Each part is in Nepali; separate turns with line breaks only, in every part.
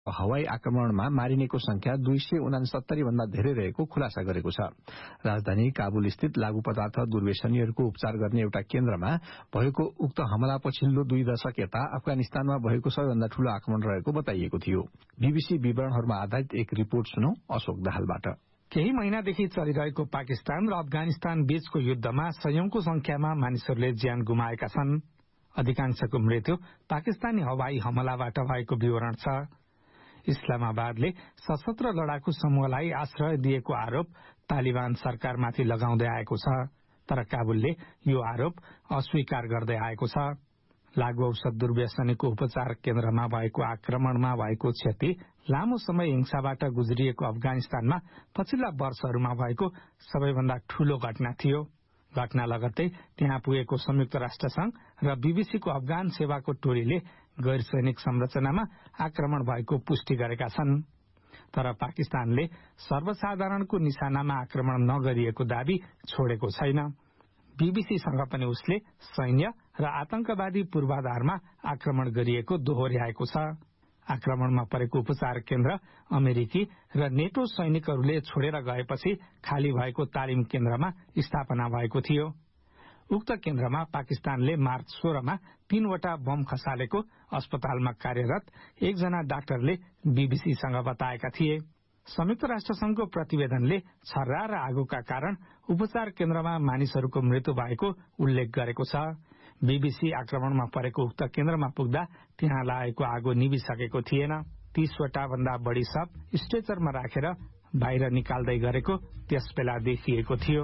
हवाई आक्रमणमा मारिनेको संख्या 269 भन्दा धेरै रहेको खुलासा गरेको छ। राजधानी काबुल स्थित लागू पदार्थ दुर्व्यसनीहरूको उपचार गर्ने एउटा केन्द्रमा भएको उक्त हमला पछिल्लो 2 दशक यता अफगानिस्तानमा भएको सबैभन्दा ठूलो आक्रमण रहेको बताइएको थियो। बीबीसी विवरणहरूमा आधारित एक रिपोर्ट सुनौ अशोक दाहालबाट।
केही महिनादेखि चलिरहेको पाकिस्तान र अफगानिस्तान बीचको युद्धमा सयौंको संख्यामा मानिसहरूले ज्यान गुमाएका छन्। अधिकांशको मृत्यु पाकिस्तानी हवाई हमलाबाट भएको विवरण छ। इस्लामाबादले सशस्त्र लडाकु समूहलाई आश्रय दिएको आरोप तालिबान सरकारमाथि लगाउँदै आएको छ, तर काबुलले यो आरोप अस्वीकार गर्दै आएको छ। लागू औषध दुर्व्यसनीको उपचार केन्द्रमा भएको आक्रमणमा भएको क्षति लामो समय हिंसाबाट गुज्रिएको अफगानिस्तानमा पछिल्ला वर्षहरूमा भएको सबैभन्दा ठूलो घटना थियो। घटना लगत्तै त्यहाँ पुगेको संयुक्त राष्ट्र संघ र बीबीसीको अफगान सेवाको टोलीले गैर सैनिक संरचनामा आक्रमण भएको पुष्टि गरेका छन्। तर पाकिस्तानले सर्वसाधारणको निशानामा आक्रमण नगरिएको दावी छोडेको छैन। बीबीसीसँग पनि उसले सैन्य र आतंकवादी पूर्वाधारमा आक्रमण गरिएको दोहोर्याएको छ। आक्रमणमा परेको उपचार केन्द्र अमेरिकी र नेटो सैनिकहरूले छोडेर गएपछि खाली भएको तालिम केन्द्रमा स्थापना भएको थियो। उक्त केन्द्रमा पाकिस्तानले मार्च 16 मा 3 वटा बम खसालेको अस्पतालमा कार्यरत एकजना डाक्टरले बीबीसीसँग बताएका थिए। संयुक्त राष्ट्र संघको प्रतिवेदनले छर्रा र आगोका कारण उपचार केन्द्रमा मानिसहरूको मृत्यु भएको उल्लेख गरेको छ। बीबीसी आक्रमणमा परेको उक्त केन्द्रमा पुग्दा त्यहाँ लागेको आगो निभिसकेको थिएन। 30 वटा भन्दा बढी शव स्ट्रेचरमा राखेर बाहिर निकाल्दै गरेको त्यसबेला देखिएको थियो।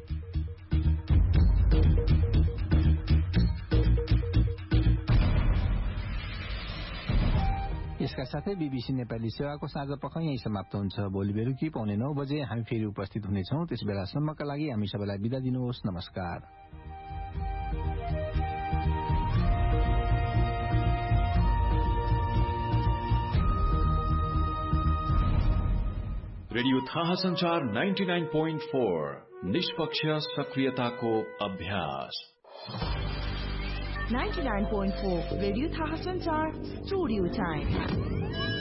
यसका साथै बीबीसी नेपाली सेवाको साँझ पख यही समाप्त हुन्छ। भोलि बेलुकी 9:15 बजे हामी फेरि उपस्थित हुनेछौं। त्यस बेलासम्मका लागि हामी सबैलाई बिदा दिनुहोस्। नमस्कार।
रेडियो थाहा संचार 99.4 निष्पक्ष सक्रियताको अभ्यास।
99.4 रेडियो थाहा संचार स्टुडियो टाइम।